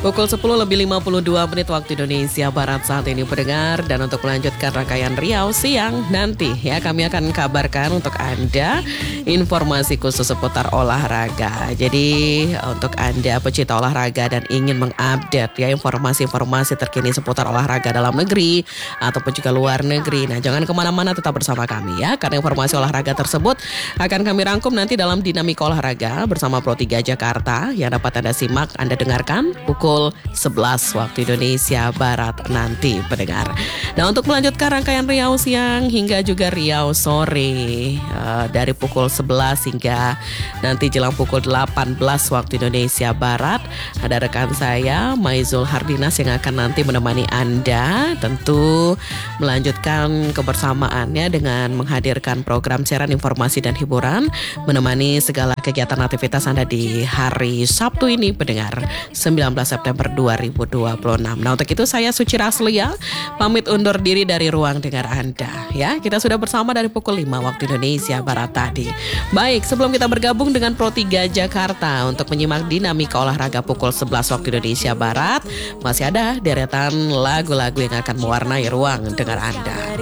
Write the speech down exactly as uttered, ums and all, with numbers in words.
Pukul sepuluh lebih lima puluh dua menit waktu Indonesia Barat saat ini pendengar. Dan untuk melanjutkan rangkaian Riau Siang nanti ya, kami akan kabarkan untuk Anda informasi khusus seputar olahraga. Jadi untuk Anda pecinta olahraga dan ingin mengupdate ya informasi-informasi terkini seputar olahraga dalam negeri ataupun juga luar negeri, nah jangan kemana-mana, tetap bersama kami ya, karena informasi olahraga tersebut akan kami rangkum nanti dalam Dinamika Olahraga bersama Pro tiga Jakarta yang dapat Anda simak, Anda dengarkan pukul sebelas waktu Indonesia Barat nanti pendengar. Nah, untuk melanjutkan rangkaian Riau Siang hingga juga Riau Sore uh, dari pukul sebelas hingga nanti jelang pukul delapan belas waktu Indonesia Barat, ada rekan saya Maizul Hardinas yang akan nanti menemani Anda, tentu melanjutkan kebersamaannya dengan menghadirkan program siaran informasi dan hiburan, menemani segala kegiatan aktivitas Anda di hari Sabtu ini pendengar, sembilan belas September dua ribu dua puluh enam. Nah, untuk itu saya Suci Raslia pamit undur diri dari ruang dengar Anda ya. Kita sudah bersama dari pukul lima waktu Indonesia Barat tadi. Baik, sebelum kita bergabung dengan Pro tiga Jakarta untuk menyimak Dinamika Olahraga pukul sebelas waktu Indonesia Barat, masih ada deretan lagu-lagu yang akan mewarnai ruang dengar Anda.